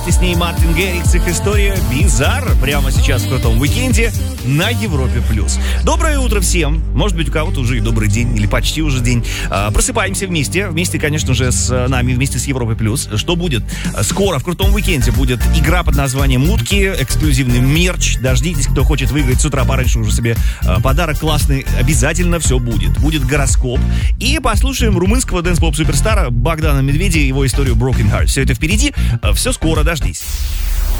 С ней Мартин Гэррикс, их история «Bizarre» прямо сейчас в крутом уикенде на Европе+. Доброе утро всем. Может быть, у кого-то уже и добрый день, или почти уже день. Просыпаемся вместе. Вместе, конечно же, с нами, вместе с Европой+. Что будет? Скоро в крутом уикенде будет игра под названием «Утки», эксклюзивный мерч. Дождитесь, кто хочет выиграть с утра пораньше уже себе подарок классный. Обязательно все будет. Будет гороскоп. И послушаем румынского дэнс-поп-суперстара Богдана Медведя и его историю «Broken Heart». Все это впереди. Все скоро, дождись.